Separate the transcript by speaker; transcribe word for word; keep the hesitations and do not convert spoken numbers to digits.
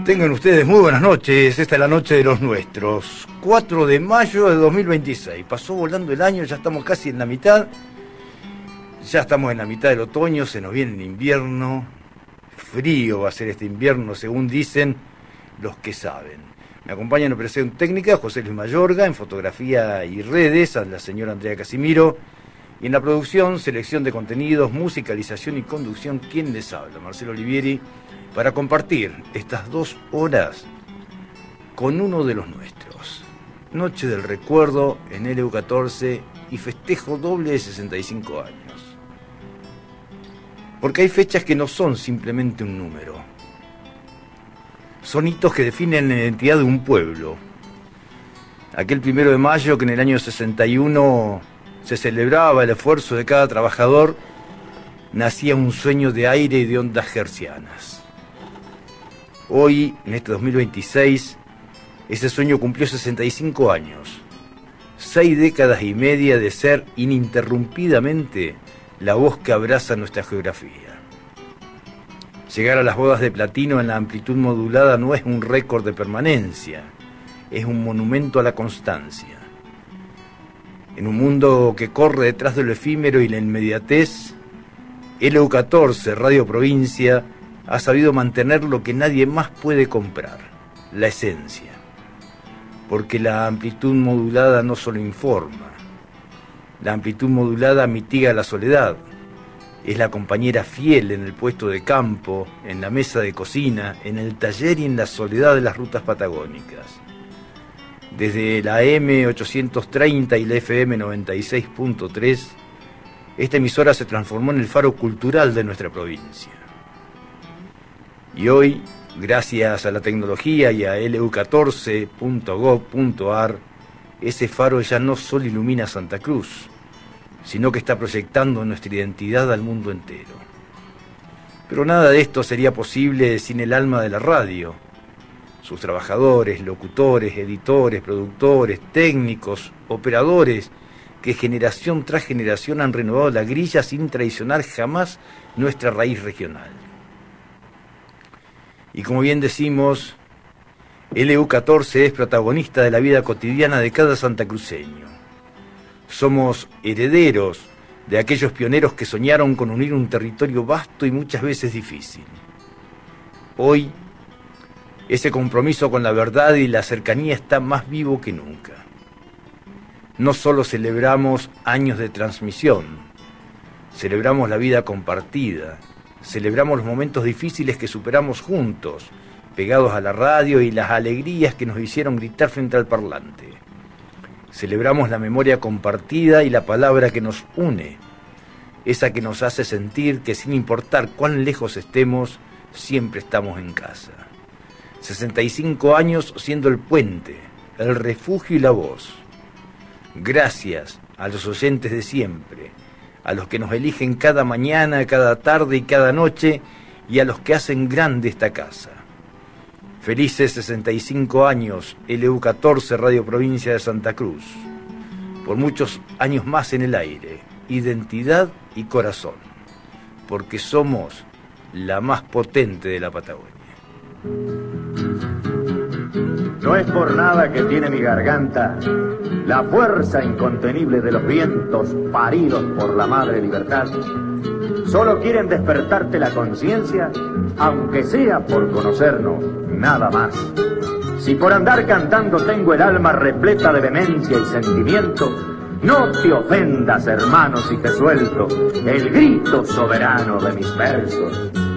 Speaker 1: Tengan ustedes muy buenas noches, esta es la noche de los nuestros, cuatro de mayo de dos mil veintiséis, pasó volando el año, ya estamos casi en la mitad, ya estamos en la mitad del otoño, se nos viene el invierno, frío va a ser este invierno según dicen los que saben. Me acompaña en operación técnica José Luis Mayorga, en fotografía y redes a la señora Andrea Casimiro, y en la producción, selección de contenidos, musicalización y conducción, ¿quién les habla? Marcelo Olivieri, para compartir estas dos horas con uno de los nuestros. Noche del recuerdo en L U catorce y festejo doble de sesenta y cinco años. Porque hay fechas que no son simplemente un número. Son hitos que definen la identidad de un pueblo. Aquel primero de mayo que en el año sesenta y uno se celebraba el esfuerzo de cada trabajador, nacía un sueño de aire y de ondas hercianas. Hoy, en este dos mil veintiséis, ese sueño cumplió sesenta y cinco años. Seis décadas y media de ser ininterrumpidamente la voz que abraza nuestra geografía. Llegar a las bodas de platino en la amplitud modulada no es un récord de permanencia, es un monumento a la constancia. En un mundo que corre detrás de lo efímero y la inmediatez, L U catorce, Radio Provincia, ha sabido mantener lo que nadie más puede comprar, la esencia. Porque la amplitud modulada no solo informa, la amplitud modulada mitiga la soledad, es la compañera fiel en el puesto de campo, en la mesa de cocina, en el taller y en la soledad de las rutas patagónicas. Desde la M ochocientos treinta y la F M noventa y seis punto tres, esta emisora se transformó en el faro cultural de nuestra provincia. Y hoy, gracias a la tecnología y a L U catorce punto gob punto ar, ese faro ya no solo ilumina Santa Cruz, sino que está proyectando nuestra identidad al mundo entero. Pero nada de esto sería posible sin el alma de la radio, sus trabajadores, locutores, editores, productores, técnicos, operadores, que generación tras generación han renovado la grilla sin traicionar jamás nuestra raíz regional. Y como bien decimos, L U catorce es protagonista de la vida cotidiana de cada santacruceño. Somos herederos de aquellos pioneros que soñaron con unir un territorio vasto y muchas veces difícil. Hoy, ese compromiso con la verdad y la cercanía está más vivo que nunca. No solo celebramos años de transmisión, celebramos la vida compartida, celebramos los momentos difíciles que superamos juntos, pegados a la radio y las alegrías que nos hicieron gritar frente al parlante. Celebramos la memoria compartida y la palabra que nos une, esa que nos hace sentir que sin importar cuán lejos estemos, siempre estamos en casa. sesenta y cinco años siendo el puente, el refugio y la voz. Gracias a los oyentes de siempre, a los que nos eligen cada mañana, cada tarde y cada noche, y a los que hacen grande esta casa. Felices sesenta y cinco años, L U catorce, Radio Provincia de Santa Cruz. Por muchos años más en el aire, identidad y corazón, porque somos la más potente de la Patagonia.
Speaker 2: No es por nada que tiene mi garganta la fuerza incontenible de los vientos paridos por la madre libertad. Solo quieren despertarte la conciencia, aunque sea por conocernos, nada más. Si por andar cantando tengo el alma repleta de vehemencia y sentimiento, no te ofendas, hermano, si te suelto el grito soberano de mis versos.